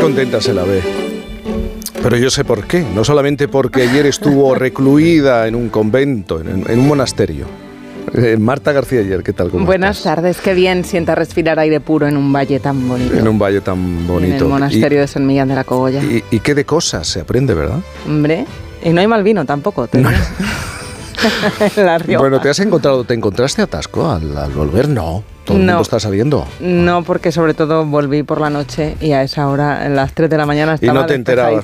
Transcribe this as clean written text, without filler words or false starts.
contenta se la ve. Pero yo sé por qué. No solamente porque ayer estuvo recluida en un convento, en un monasterio. Marta García Ayer, ¿qué tal? Buenas tardes, qué bien sienta respirar aire puro en un valle tan bonito. En un valle tan bonito. En el monasterio de San Millán de la Cogolla. Y qué de cosas se aprende, ¿verdad? Hombre, y no hay mal vino tampoco. No. La Rioja. Bueno, ¿te encontraste atasco al volver? No. ¿Todo el mundo está saliendo? No, porque sobre todo volví por la noche y a esa hora, a las 3 de la mañana, estaba y no te enterabas.